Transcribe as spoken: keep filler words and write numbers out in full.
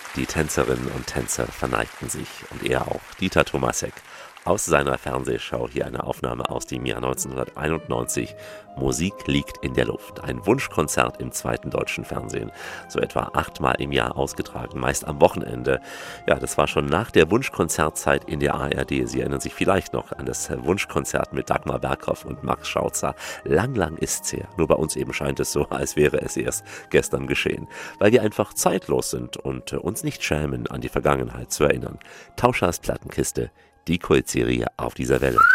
Die Tänzerinnen und Tänzer verneigten sich und er auch. Dieter Thomasek aus seiner Fernsehshow, hier eine Aufnahme aus dem Jahr neunzehnhunderteinundneunzig. Musik liegt in der Luft. Ein Wunschkonzert im zweiten deutschen Fernsehen. So etwa achtmal im Jahr ausgetragen, meist am Wochenende. Ja, das war schon nach der Wunschkonzertzeit in der A R D. Sie erinnern sich vielleicht noch an das Wunschkonzert mit Dagmar Berghoff und Max Schautzer. Lang, lang ist's her. Nur bei uns eben scheint es so, als wäre es erst gestern geschehen. Weil wir einfach zeitlos sind und uns nicht schämen, an die Vergangenheit zu erinnern. Tauschers Plattenkiste, die Kultserie auf dieser Welle.